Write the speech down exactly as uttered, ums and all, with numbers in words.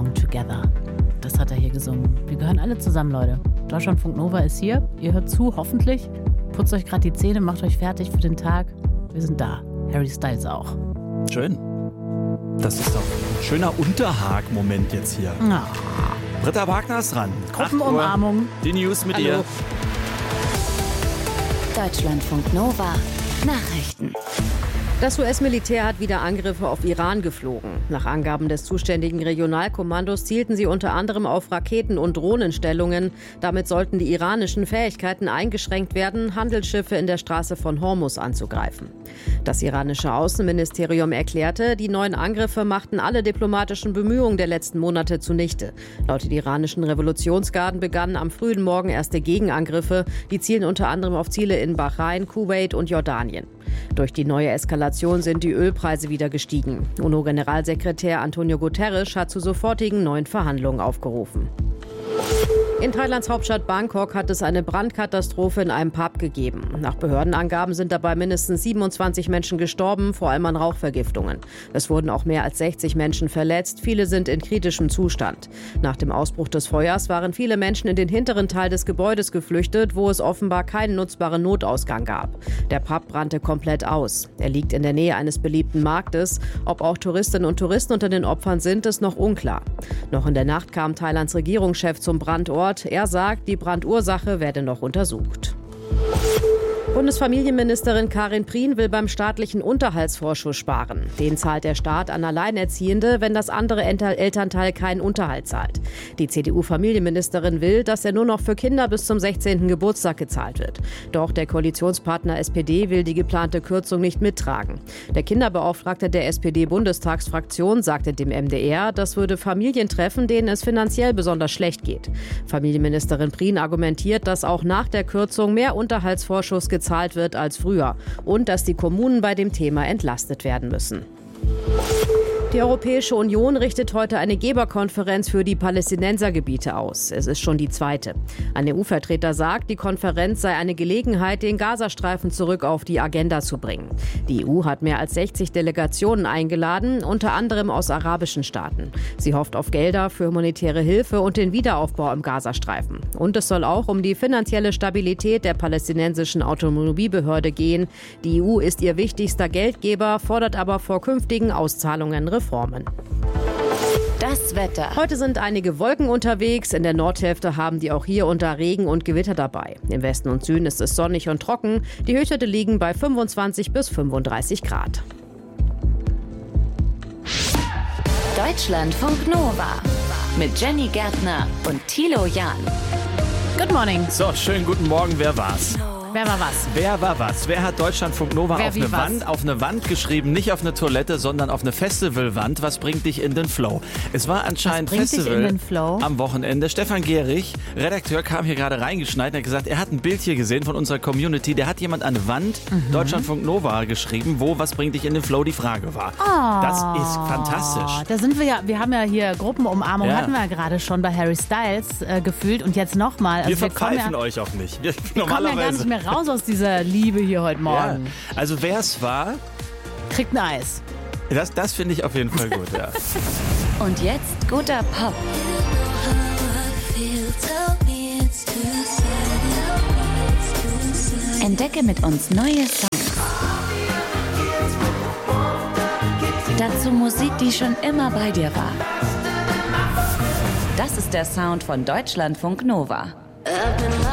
belong together. Das hat er hier gesungen. Wir gehören alle zusammen, Leute. Deutschlandfunk Nova ist hier. Ihr hört zu, hoffentlich. Putzt euch gerade die Zähne, macht euch fertig für den Tag. Wir sind da. Harry Styles auch. Schön. Das ist doch ein schöner Unterhag-Moment jetzt hier. Ja. Britta Wagner ist dran. Gruppenumarmung. Die News mit Hallo. ihr. Deutschlandfunk Nova. Nachrichten. Das U S-Militär hat wieder Angriffe auf Iran geflogen. Nach Angaben des zuständigen Regionalkommandos zielten sie unter anderem auf Raketen- und Drohnenstellungen. Damit sollten die iranischen Fähigkeiten eingeschränkt werden, Handelsschiffe in der Straße von Hormuz anzugreifen. Das iranische Außenministerium erklärte, die neuen Angriffe machten alle diplomatischen Bemühungen der letzten Monate zunichte. Laut den iranischen Revolutionsgarden begannen am frühen Morgen erste Gegenangriffe. Die zielen unter anderem auf Ziele in Bahrain, Kuwait und Jordanien. Durch die neue Eskalation sind die Ölpreise wieder gestiegen. UNO-Generalsekretär Antonio Guterres hat zu sofortigen neuen Verhandlungen aufgerufen. In Thailands Hauptstadt Bangkok hat es eine Brandkatastrophe in einem Pub gegeben. Nach Behördenangaben sind dabei mindestens siebenundzwanzig Menschen gestorben, vor allem an Rauchvergiftungen. Es wurden auch mehr als sechzig Menschen verletzt, viele sind in kritischem Zustand. Nach dem Ausbruch des Feuers waren viele Menschen in den hinteren Teil des Gebäudes geflüchtet, wo es offenbar keinen nutzbaren Notausgang gab. Der Pub brannte komplett aus. Er liegt in der Nähe eines beliebten Marktes. Ob auch Touristinnen und Touristen unter den Opfern sind, ist noch unklar. Noch in der Nacht kam Thailands Regierungschef zum Brandort. Er sagt, die Brandursache werde noch untersucht. Bundesfamilienministerin Karin Prien will beim staatlichen Unterhaltsvorschuss sparen. Den zahlt der Staat an Alleinerziehende, wenn das andere Elternteil keinen Unterhalt zahlt. Die C D U-Familienministerin will, dass er nur noch für Kinder bis zum sechzehnten Geburtstag gezahlt wird. Doch der Koalitionspartner S P D will die geplante Kürzung nicht mittragen. Der Kinderbeauftragte der S P D-Bundestagsfraktion sagte dem M D R, das würde Familien treffen, denen es finanziell besonders schlecht geht. Familienministerin Prien argumentiert, dass auch nach der Kürzung mehr Unterhaltsvorschuss gezahlt gezahlt wird als früher und dass die Kommunen bei dem Thema entlastet werden müssen. Die Europäische Union richtet heute eine Geberkonferenz für die Palästinensergebiete aus. Es ist schon die zweite. Ein E U-Vertreter sagt, die Konferenz sei eine Gelegenheit, den Gazastreifen zurück auf die Agenda zu bringen. Die E U hat mehr als sechzig Delegationen eingeladen, unter anderem aus arabischen Staaten. Sie hofft auf Gelder für humanitäre Hilfe und den Wiederaufbau im Gazastreifen. Und es soll auch um die finanzielle Stabilität der palästinensischen Autonomiebehörde gehen. Die E U ist ihr wichtigster Geldgeber, fordert aber vor künftigen Auszahlungen Reformen. Das Wetter. Heute sind einige Wolken unterwegs. In der Nordhälfte haben die auch hier unter Regen und Gewitter dabei. Im Westen und Süden ist es sonnig und trocken. Die Höchstwerte liegen bei fünfundzwanzig bis fünfunddreißig Grad. Deutschlandfunk Nova mit Jenny Gärtner und Thilo Jahn. Good morning. So, schönen guten Morgen. Wer war's? Wer war was? Wer war was? Wer hat Deutschlandfunk Nova Wer auf wie eine was? Wand, auf eine Wand geschrieben, nicht auf eine Toilette, sondern auf eine Festivalwand? Was bringt dich in den Flow? Es war anscheinend Was bringt dich Festival in den Flow? am Wochenende. Stefan Gehrig, Redakteur, kam hier gerade reingeschneit und hat gesagt, er hat ein Bild hier gesehen von unserer Community. Der hat jemand an eine Wand Mhm. Deutschlandfunk Nova geschrieben, wo was bringt dich in den Flow die Frage war. Oh, Das ist fantastisch. Da sind wir ja, wir haben ja hier Gruppenumarmung, Ja. hatten wir ja gerade schon bei Harry Styles äh, gefühlt und jetzt nochmal. Wir Also wir kommen verpfeifen ja, euch auch nicht. Wir, wir kommen ja gar nicht mehr raus aus dieser Liebe hier heute Ja. Morgen. Also wer es war, Kriegt ein Eis. das, das finde ich auf jeden Fall gut. Ja. Und jetzt guter Pop. Entdecke mit uns neue Songs. Dazu Musik, die schon immer bei dir war. Das ist der Sound von Deutschlandfunk Nova.